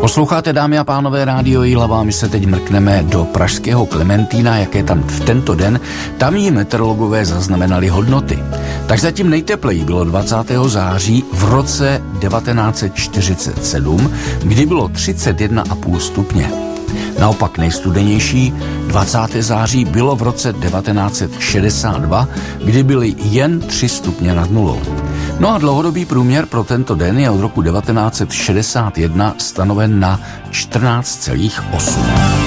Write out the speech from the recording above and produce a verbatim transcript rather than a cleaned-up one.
Posloucháte, dámy a pánové, Rádio Jihlava. My se teď mrkneme do pražského Klementína, jaké tam v tento den. Tamní meteorologové zaznamenali hodnoty. Tak zatím nejtepleji bylo dvacátého září v roce devatenáct set čtyřicet sedm, kdy bylo třicet jedna celá pět stupně. Naopak nejstudenější dvacátého září bylo v roce devatenáct set šedesát dva, kdy byly jen tři stupně nad nulou. No a dlouhodobý průměr pro tento den je od roku devatenáct set šedesát jedna stanoven na čtrnáct celá osm.